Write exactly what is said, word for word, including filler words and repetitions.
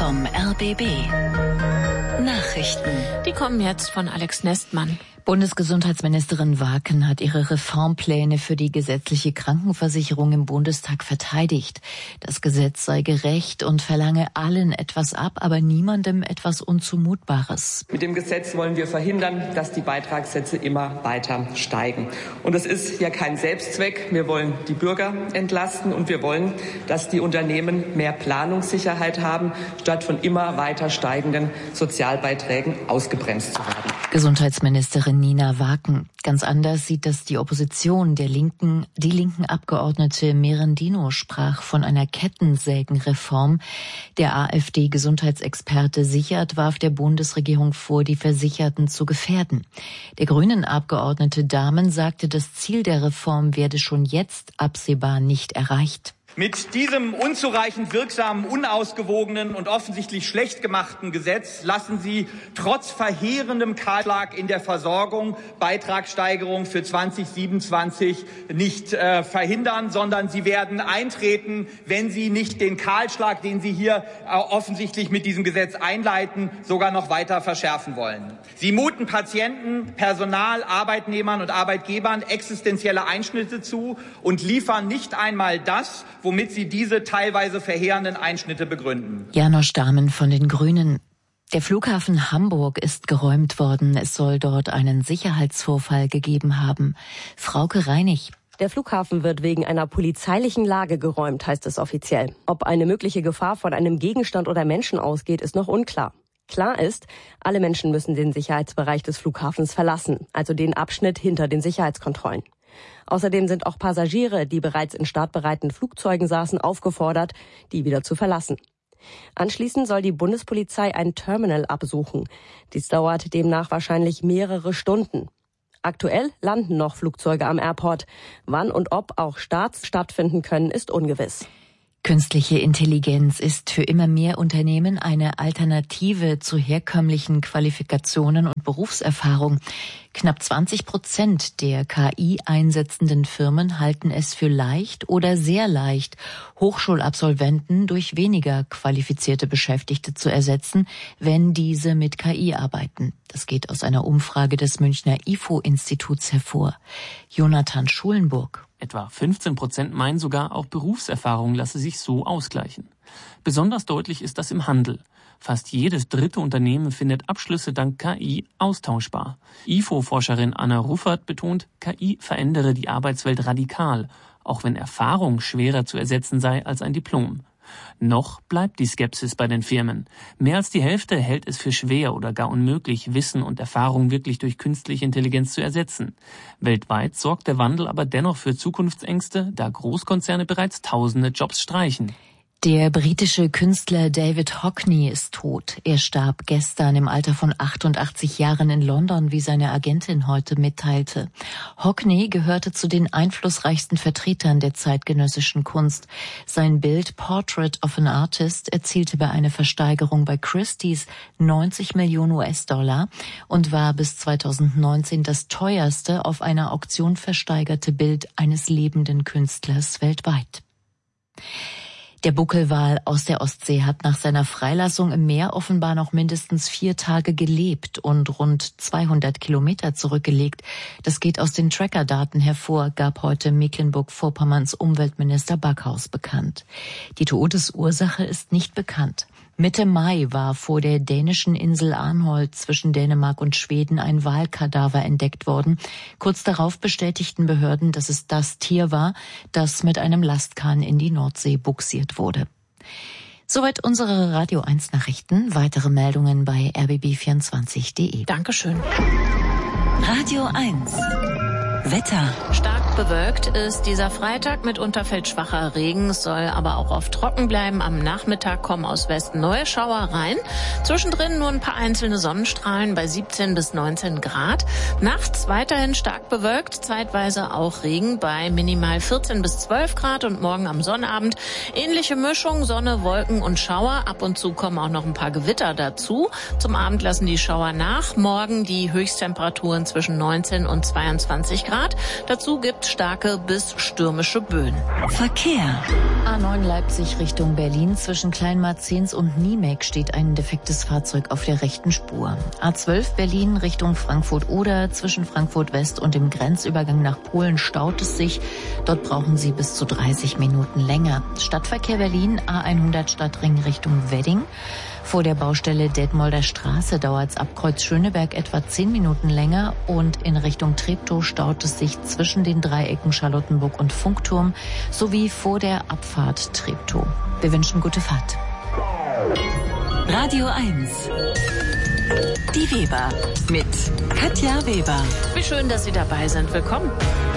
vom R B B. Nachrichten. Die kommen jetzt von Alex Nestmann. Bundesgesundheitsministerin Waken hat ihre Reformpläne für die gesetzliche Krankenversicherung im Bundestag verteidigt. Das Gesetz sei gerecht und verlange allen etwas ab, aber niemandem etwas Unzumutbares. Mit dem Gesetz wollen wir verhindern, dass die Beitragssätze immer weiter steigen. Und es ist ja kein Selbstzweck. Wir wollen die Bürger entlasten und wir wollen, dass die Unternehmen mehr Planungssicherheit haben, statt von immer weiter steigenden Sozialbeiträgen ausgebremst zu werden. Gesundheitsministerin Nina Waken. Ganz anders sieht das die Opposition. Der Linken, die linken Abgeordnete Merendino sprach von einer Kettensägenreform. Der AfD-Gesundheitsexperte Sichert warf der Bundesregierung vor, die Versicherten zu gefährden. Der grünen Abgeordnete Dahmen sagte, das Ziel der Reform werde schon jetzt absehbar nicht erreicht. Mit diesem unzureichend wirksamen, unausgewogenen und offensichtlich schlecht gemachten Gesetz lassen Sie trotz verheerendem Kahlschlag in der Versorgung Beitragssteigerung für zwanzig siebenundzwanzig nicht äh, verhindern, sondern Sie werden eintreten, wenn Sie nicht den Kahlschlag, den Sie hier äh, offensichtlich mit diesem Gesetz einleiten, sogar noch weiter verschärfen wollen. Sie muten Patienten, Personal, Arbeitnehmern und Arbeitgebern existenzielle Einschnitte zu und liefern nicht einmal das, womit sie diese teilweise verheerenden Einschnitte begründen. Janosch Dahmen von den Grünen. Der Flughafen Hamburg ist geräumt worden. Es soll dort einen Sicherheitsvorfall gegeben haben. Frauke Reinig. Der Flughafen wird wegen einer polizeilichen Lage geräumt, heißt es offiziell. Ob eine mögliche Gefahr von einem Gegenstand oder Menschen ausgeht, ist noch unklar. Klar ist, alle Menschen müssen den Sicherheitsbereich des Flughafens verlassen, also den Abschnitt hinter den Sicherheitskontrollen. Außerdem sind auch Passagiere, die bereits in startbereiten Flugzeugen saßen, aufgefordert, die wieder zu verlassen. Anschließend soll die Bundespolizei ein Terminal absuchen. Dies dauert demnach wahrscheinlich mehrere Stunden. Aktuell landen noch Flugzeuge am Airport. Wann und ob auch Starts stattfinden können, ist ungewiss. Künstliche Intelligenz ist für immer mehr Unternehmen eine Alternative zu herkömmlichen Qualifikationen und Berufserfahrung. Knapp zwanzig Prozent der K I einsetzenden Firmen halten es für leicht oder sehr leicht, Hochschulabsolventen durch weniger qualifizierte Beschäftigte zu ersetzen, wenn diese mit K I arbeiten. Das geht aus einer Umfrage des Münchner I F O-Instituts hervor. Jonathan Schulenburg. Etwa fünfzehn Prozent meinen sogar, auch Berufserfahrung lasse sich so ausgleichen. Besonders deutlich ist das im Handel. Fast jedes dritte Unternehmen findet Abschlüsse dank K I austauschbar. I F O-Forscherin Anna Ruffert betont, K I verändere die Arbeitswelt radikal, auch wenn Erfahrung schwerer zu ersetzen sei als ein Diplom. Noch bleibt die Skepsis bei den Firmen. Mehr als die Hälfte hält es für schwer oder gar unmöglich, Wissen und Erfahrung wirklich durch künstliche Intelligenz zu ersetzen. Weltweit sorgt der Wandel aber dennoch für Zukunftsängste, da Großkonzerne bereits tausende Jobs streichen. Der britische Künstler David Hockney ist tot. Er starb gestern im Alter von achtundachtzig Jahren in London, wie seine Agentin heute mitteilte. Hockney gehörte zu den einflussreichsten Vertretern der zeitgenössischen Kunst. Sein Bild Portrait of an Artist erzielte bei einer Versteigerung bei Christie's neunzig Millionen U S-Dollar und war bis zweitausendneunzehn das teuerste auf einer Auktion versteigerte Bild eines lebenden Künstlers weltweit. Der Buckelwal aus der Ostsee hat nach seiner Freilassung im Meer offenbar noch mindestens vier Tage gelebt und rund zweihundert Kilometer zurückgelegt. Das geht aus den Tracker-Daten hervor, gab heute Mecklenburg-Vorpommerns Umweltminister Backhaus bekannt. Die Todesursache ist nicht bekannt. Mitte Mai war vor der dänischen Insel Arnholt zwischen Dänemark und Schweden ein Walkadaver entdeckt worden. Kurz darauf bestätigten Behörden, dass es das Tier war, das mit einem Lastkahn in die Nordsee bugsiert wurde. Soweit unsere Radio eins Nachrichten. Weitere Meldungen bei r b b vierundzwanzig punkt d e. Dankeschön. Radio eins. Wetter. Stark bewölkt ist dieser Freitag, mitunter fällt schwacher Regen. Es soll aber auch oft trocken bleiben. Am Nachmittag kommen aus Westen neue Schauer rein. Zwischendrin nur ein paar einzelne Sonnenstrahlen bei siebzehn bis neunzehn Grad. Nachts weiterhin stark bewölkt, zeitweise auch Regen bei minimal vierzehn bis zwölf Grad. Und morgen am Sonnabend ähnliche Mischung, Sonne, Wolken und Schauer. Ab und zu kommen auch noch ein paar Gewitter dazu. Zum Abend lassen die Schauer nach. Morgen die Höchsttemperaturen zwischen neunzehn und zweiundzwanzig Grad. Grad. Dazu gibt's starke bis stürmische Böen. Verkehr. A neun Leipzig Richtung Berlin. Zwischen Kleinmarzens und Niemek steht ein defektes Fahrzeug auf der rechten Spur. A zwölf Berlin Richtung Frankfurt-Oder. Zwischen Frankfurt West und dem Grenzübergang nach Polen staut es sich. Dort brauchen Sie bis zu dreißig Minuten länger. Stadtverkehr Berlin, A hundert Stadtring Richtung Wedding. Vor der Baustelle Detmolder Straße dauert es ab Kreuz Schöneberg etwa zehn Minuten länger und in Richtung Treptow staut es sich zwischen den Dreiecken Charlottenburg und Funkturm sowie vor der Abfahrt Treptow. Wir wünschen gute Fahrt. Radio eins. Die Weber mit Katja Weber. Wie schön, dass Sie dabei sind. Willkommen.